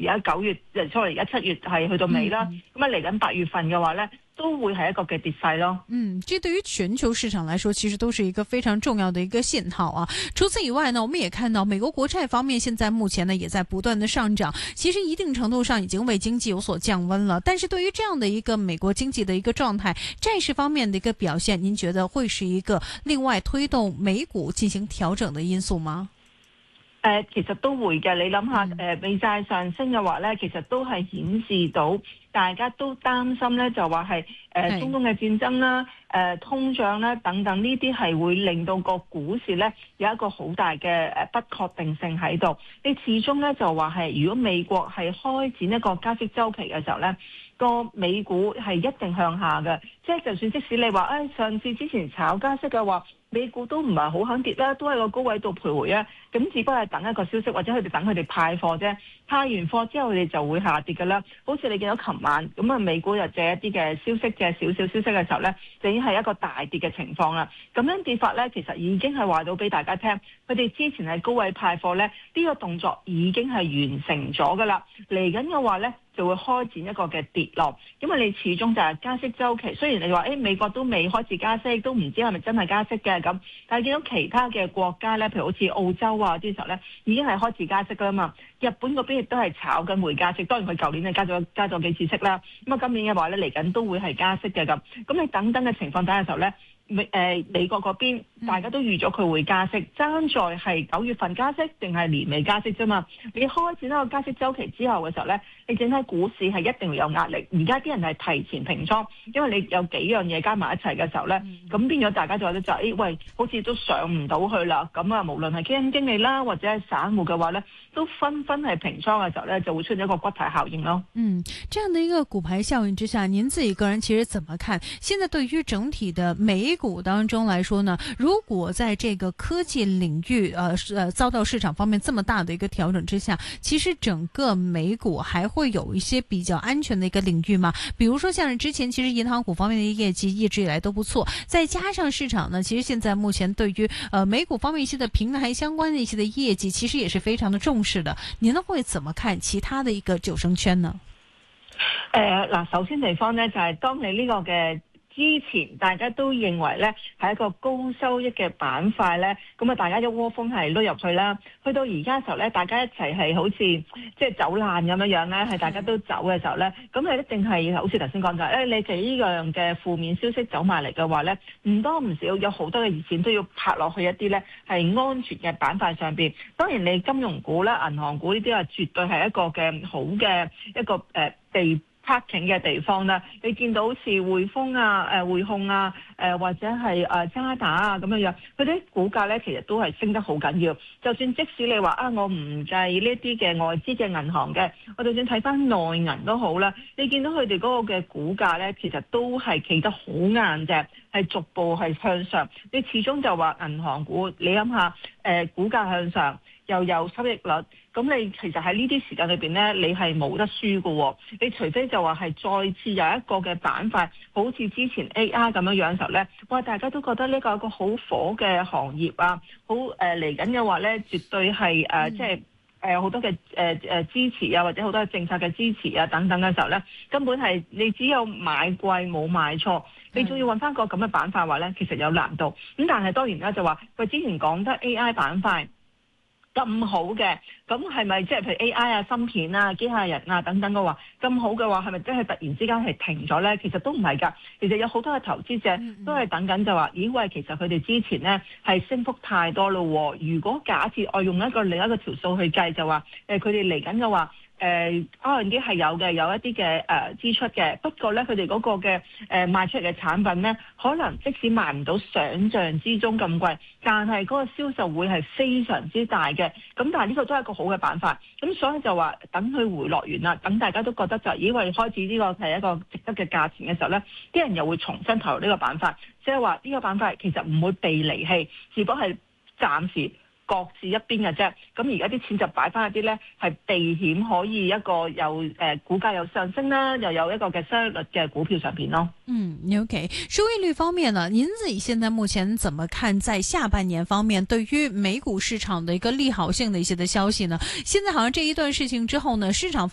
而家9月，而家7月係去到尾啦，咁嚟緊8月份嘅話咧，都會係一個嘅跌勢咯。 這對於全球市場來說，其實都是一個非常重要的一個信號啊。除此以外呢，我們也看到美國國債方面，現在目前呢也在不斷的上漲，其實一定程度上已經為經濟有所降溫了。但是對於這樣的一個美國經濟的一個狀態，債市方面的一個表現，您覺得會是一個另外推動美股進行調整的因素嗎？ 其實都會嘅。你諗下，美債上升嘅話咧，其實都係顯示到大家都擔心咧，就話係中東嘅戰爭啦、通脹啦等等呢啲係會令到個股市咧有一個好大嘅不確定性喺度。你始終咧就話係，如果美國係開展一個加息週期嘅時候咧，個美股係一定向下嘅。就算即使你話上次之前炒加息嘅話，美股都唔係好肯跌啦，都喺個高位度徘徊啊。咁只不過係等一個消息，或者佢哋等佢哋派貨啫。派完貨之後，佢哋就會下跌㗎啦。好似你見到琴晚咁啊，美股又借一啲嘅消息，借少少消息嘅時候咧，就已經係一個大跌嘅情況啦。咁樣跌法咧，其實已經係話到俾大家聽，佢哋之前係高位派貨咧，呢個動作已經係完成咗㗎啦。嚟緊嘅話咧，就會開展一個嘅跌落，因為你始終就係加息週期。雖然你話美國都未開始加息，都唔知係咪真係加息嘅咁，但係見到其他嘅國家咧，譬如好似澳洲啊啲時候咧，已經係開始加息㗎啦嘛。日本嗰邊亦都係炒緊會加息，當然佢舊年係加咗幾次息啦。咁啊，今年嘅話咧，嚟緊都會係加息嘅咁。咁你等等嘅情況底下嘅時候咧，美國嗰邊大家都預咗佢會加息，爭在係9月份加息定係年尾加息啫嘛。你開展一個加息週期之後嘅時候咧，你整體股市係一定會有壓力。而家啲人係提前平倉，因為你有幾樣嘢加埋一齊嘅時候咧，咁變咗大家就覺得就喂，好似都上唔到去啦。咁啊，無論係基金經理啦，或者係散戶嘅話咧，都紛紛係平倉嘅時候咧，就會出現一個骨牌效應咯。 這樣的一個骨牌效應之下，您自己個人其實怎麼看？現在對於整體的美股當中來說呢，如果在這個科技領域遭到市場方面這麼大的一個調整之下，其實整個美股還會有一些比較安全的一個領域嗎？比如說像是之前其實銀行股方面的業績一直以來都不錯，再加上市場呢，其實現在目前對於美股方面一些的平台相關的一些的業績，其實也是非常的重視的。您呢會怎麼看其他的一個救生圈呢？ 首先地方呢，就係當你呢個嘅之前大家都認為咧係一個高收益嘅板塊咧，咁啊大家一窩蜂係擼入去啦。去到而家嘅時候咧，大家一齊係好似即係走難咁樣樣咧，係大家都走嘅時候咧，咁係一定係好似頭先講就係你幾樣嘅負面消息走埋嚟嘅話咧，唔多唔少有好多嘅熱錢都要拍落去一啲咧係安全嘅板塊上邊。當然你金融股啦、銀行股呢啲啊，絕對係一個嘅好嘅一個地parking 嘅地方啦，你見到好似匯豐啊、匯控啊、或者係渣打啊咁樣樣，佢啲股價咧其實都係升得好緊要。就算即使你話我唔計呢啲嘅外資嘅銀行嘅，我就算睇翻內銀都好啦，你見到佢哋嗰個嘅股價咧，其實都係企得好硬嘅，係逐步係向上。你始終就話銀行股，你諗下股價向上，又有收益率，咁你其實喺呢啲時間裏邊咧，你係冇得輸㗎喎。你除非就話係再次有一個嘅板塊，好似之前 AI 咁樣樣嘅時候咧，哇！大家都覺得呢個係一個好火嘅行業啊，好嚟緊嘅話咧，絕對係即係好多嘅支持啊，或者好多嘅政策嘅支持啊等等嘅時候咧，根本係你只有買貴冇買錯，你仲要揾翻個咁嘅板塊話咧，其實有難度。咁但係當然啦，就話佢之前講得 AI 板塊咁好嘅，咁係咪即係譬如 AI 啊、芯片啊、機械人啊等等嘅話咁好嘅話，係咪真係突然之間係停咗咧？其實都唔係㗎，其實有好多嘅投資者都係等緊就話，咦喂，其實佢哋之前咧係升幅太多咯。如果假設我用另一個條數去計，就話佢哋嚟緊嘅話。R&D 係有嘅，有一啲嘅支出嘅。不過咧，佢哋嗰個嘅賣出嚟嘅產品咧，可能即使賣唔到想像之中咁貴，但係嗰個銷售會係非常之大嘅。咁但係呢個都係一個好嘅辦法。咁所以就話等佢回落完啦，等大家都覺得就以為開始呢個係一個值得嘅價錢嘅時候咧，啲人又會重新投入呢個板塊。即係話呢個板塊其實唔會被離棄，只不過係暫時各自一邊嘅啫，咁而家啲錢就擺翻一啲咧，係避險可以一個有股價有上升啦，又有一個嘅收益率嘅股票上邊咯。 OK， 收益率方面呢，您自己現在目前怎麼看？在下半年方面，對於美股市場的一個利好性的一些的消息呢？現在好像這一段事情之後呢，市場方